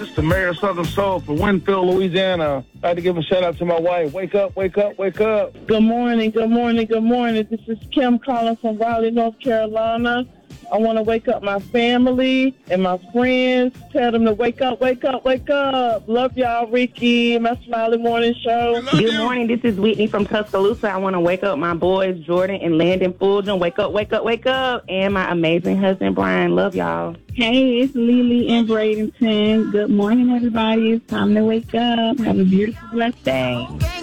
This is the mayor of Southern Soul for Winfield, Louisiana. I'd like to give a shout out to my wife. Wake up, wake up, wake up. Good morning, good morning, good morning. This is Kim calling from Raleigh, North Carolina. I want to wake up my family and my friends. Tell them to wake up, wake up, wake up. Love y'all, Ricky, my Smiley Morning Show. Good morning. This is Whitney from Tuscaloosa. I want to wake up my boys, Jordan and Landon Fulton. Wake up, wake up, wake up. And my amazing husband, Brian. Love y'all. Hey, it's Lily in Bradenton. Good morning, everybody. It's time to wake up. Have a beautiful, blessed day.